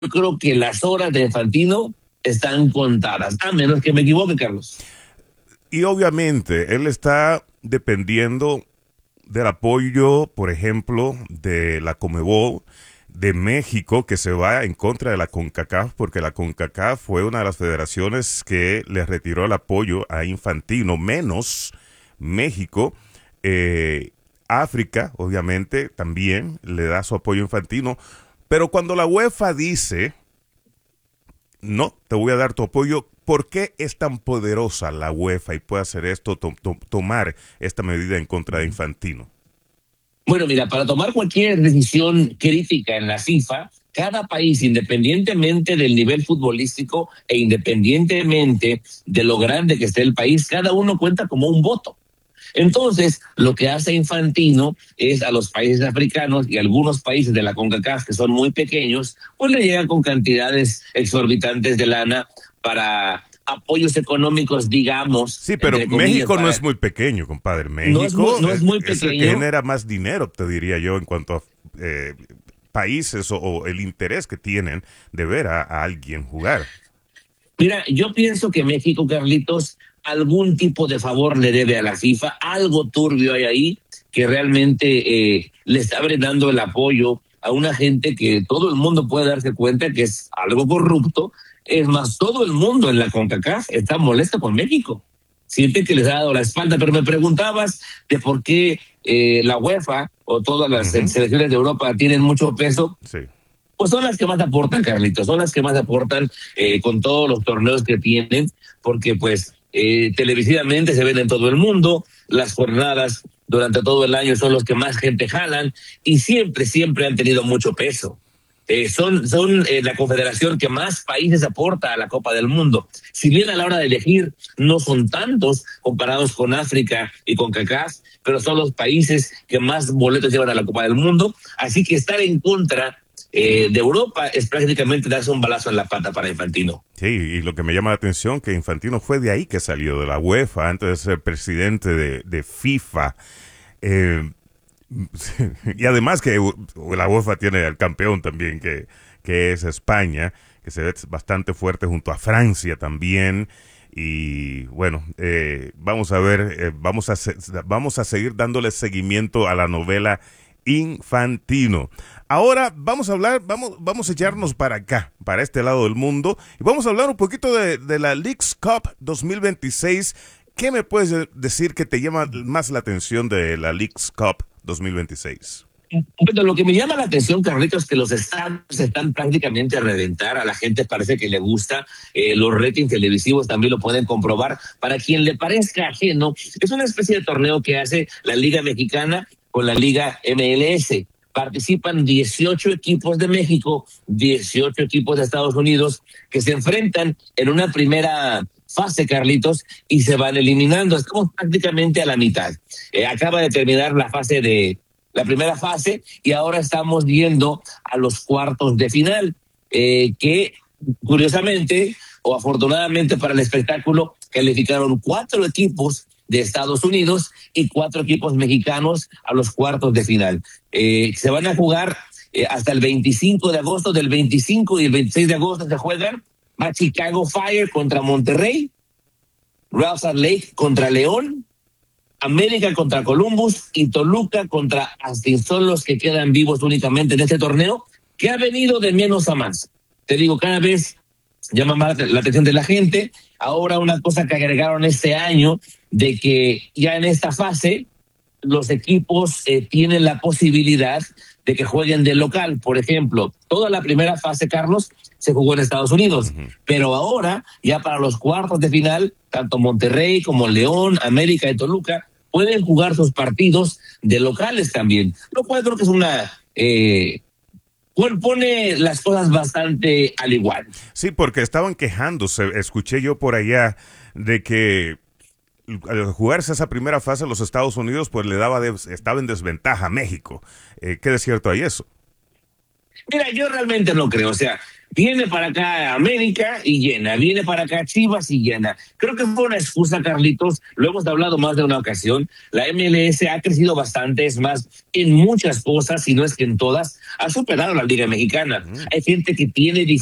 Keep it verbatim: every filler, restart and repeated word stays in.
yo creo que las horas de Infantino están contadas, a menos que me equivoque, Carlos. Y obviamente él está dependiendo del apoyo, por ejemplo, de la Conmebol, de México, que se va en contra de la CONCACAF, porque la CONCACAF fue una de las federaciones que le retiró el apoyo a Infantino, menos México. Eh, África, obviamente, también le da su apoyo a Infantino, pero cuando la UEFA dice, no, te voy a dar tu apoyo, ¿por qué es tan poderosa la UEFA y puede hacer esto, to to tomar esta medida en contra de Infantino? Bueno, mira, para tomar cualquier decisión crítica en la FIFA, cada país, independientemente del nivel futbolístico e independientemente de lo grande que esté el país, cada uno cuenta como un voto. Entonces, lo que hace Infantino es a los países africanos y algunos países de la CONCACAF que son muy pequeños, pues le llegan con cantidades exorbitantes de lana para apoyos económicos, digamos, Sí, pero entre comillas. México no Para... es muy pequeño, compadre. No es muy, México no es eh, muy es el que pequeño. genera más dinero, te diría yo, en cuanto a eh, países o, o el interés que tienen de ver a, a alguien jugar. Mira, yo pienso que México, Carlitos, algún tipo de favor le debe a la FIFA, algo turbio hay ahí que realmente eh, le está brindando el apoyo a una gente que todo el mundo puede darse cuenta que es algo corrupto. Es más, todo el mundo en la CONCACAF está molesto con México. Siente que les ha dado la espalda, pero me preguntabas de por qué eh, la UEFA o todas las Uh -huh. selecciones de Europa tienen mucho peso. Sí. Pues son las que más aportan, Carlitos, son las que más aportan eh, con todos los torneos que tienen, porque pues eh, televisivamente se ven en todo el mundo, las jornadas durante todo el año son los que más gente jalan y siempre, siempre han tenido mucho peso. Eh, son son eh, la confederación que más países aporta a la Copa del Mundo. Si bien a la hora de elegir no son tantos comparados con África y con CONCACAF, pero son los países que más boletos llevan a la Copa del Mundo, así que estar en contra Eh, de Europa es prácticamente darse un balazo en la pata para Infantino. Sí, y lo que me llama la atención que Infantino fue de ahí que salió, de la UEFA, antes de ser presidente de, de FIFA. Eh, y además que la UEFA tiene al campeón también, que, que es España, que se ve bastante fuerte junto a Francia también. Y bueno, eh, vamos a ver, eh, vamos, a se, vamos a seguir dándole seguimiento a la novela Infantino. Ahora vamos a hablar, vamos, vamos a echarnos para acá, para este lado del mundo, y vamos a hablar un poquito de, de la Leagues Cup dos mil veintiséis. ¿Qué me puedes decir que te llama más la atención de la Leagues Cup dos mil veintiséis? Bueno, lo que me llama la atención, Carlitos, es que los estadios están prácticamente a reventar. A la gente parece que le gusta. Eh, los ratings televisivos también lo pueden comprobar. Para quien le parezca ajeno, es una especie de torneo que hace la Liga Mexicana con la Liga M L S. Participan dieciocho equipos de México, dieciocho equipos de Estados Unidos, que se enfrentan en una primera fase, Carlitos, y se van eliminando. Estamos prácticamente a la mitad. Eh, acaba de terminar la fase de la primera fase y ahora estamos yendo a los cuartos de final, eh, que curiosamente o afortunadamente para el espectáculo calificaron cuatro equipos de Estados Unidos y cuatro equipos mexicanos a los cuartos de final. Eh, se van a jugar eh, hasta el veinticinco de agosto, del veinticinco y el veintiséis de agosto se juegan. Va Chicago Fire contra Monterrey, Real Salt Lake contra León, América contra Columbus y Toluca contra Austin. Son los que quedan vivos únicamente en este torneo, que ha venido de menos a más. Te digo, cada vez llama más la atención de la gente. Ahora una cosa que agregaron este año, de que ya en esta fase los equipos eh, tienen la posibilidad de que jueguen de local. Por ejemplo, toda la primera fase, Carlos, se jugó en Estados Unidos, uh-huh. pero ahora ya para los cuartos de final, tanto Monterrey como León, América y Toluca pueden jugar sus partidos de locales también, lo cual creo que es una... Eh, pone las cosas bastante al igual. Sí, porque estaban quejándose, escuché yo por allá, de que al jugarse esa primera fase los Estados Unidos pues le daba de, estaba en desventaja a México. Eh, ¿Qué de cierto hay eso? Mira, yo realmente no creo, o sea, Viene para acá América y llena, viene para acá Chivas y llena. Creo que fue una excusa, Carlitos, lo hemos hablado más de una ocasión. La M L S ha crecido bastante, es más, en muchas cosas, si no es que en todas, ha superado a la Liga Mexicana. Hay gente que tiene